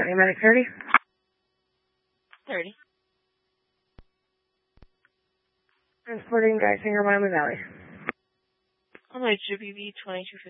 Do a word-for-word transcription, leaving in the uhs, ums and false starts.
County Medic thirty. thirty. Transporting Geisinger, Miami Valley. On my G B V twenty-two fifty.